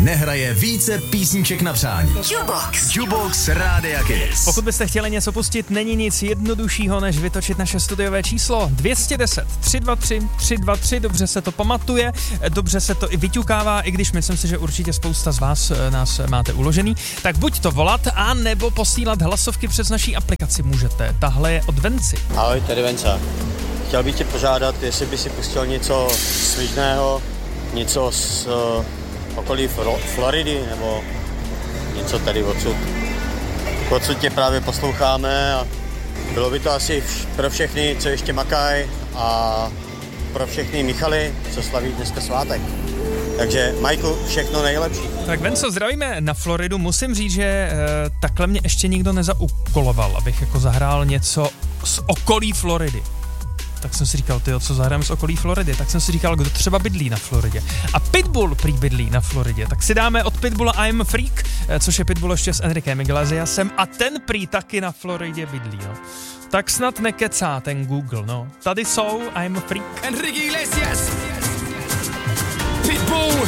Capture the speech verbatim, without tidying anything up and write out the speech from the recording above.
nehraje více písniček na přání. Jukebox. Jukebox Rádia Kiss. Pokud byste chtěli něco pustit, není nic jednoduššího, než vytočit naše studiové číslo dvě set deset tři dva tři tři dva tři. Dobře se to pamatuje, dobře se to i vyťukává, i když myslím si, že určitě spousta z vás nás máte uložený. Tak buď to volat, a nebo posílat hlasovky přes naší aplikaci můžete. Tahle je od Venci. Ahoj, tady Venca. Chtěl bych tě požádat, jestli by si pustil něco svižného, něco z uh, okolí Floridy, nebo něco tady odsud. Odsud tě právě posloucháme a bylo by to asi vš- pro všechny, co ještě makají, a pro všechny Michaly, co slaví dneska svátek. Takže Majku, všechno nejlepší. Tak Venco, zdravíme na Floridu. Musím říct, že e, takhle mě ještě nikdo nezaukoloval, abych jako zahrál něco z okolí Floridy. Tak jsem si říkal, tyjo, co zahrám z okolí Floridy? Tak jsem si říkal, kdo třeba bydlí na Floridě. A Pitbull prý bydlí na Floridě. Tak si dáme od Pitbulla I'm a Freak, což je Pitbull ještě s Enriquem Iglesiasem, a ten prý taky na Floridě bydlí, no. Tak snad nekecá ten Google, no. Tady jsou I'm a Freak. Enrique Iglesias, Pitbull,